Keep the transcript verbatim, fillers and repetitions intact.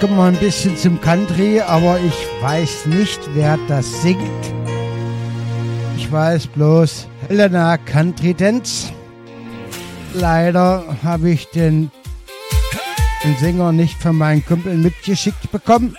kommen wir ein bisschen zum Country, aber ich weiß nicht, wer das singt. Ich weiß bloß Helena Country Dance. Leider habe ich den, den Sänger nicht von meinen Kumpeln mitgeschickt bekommen.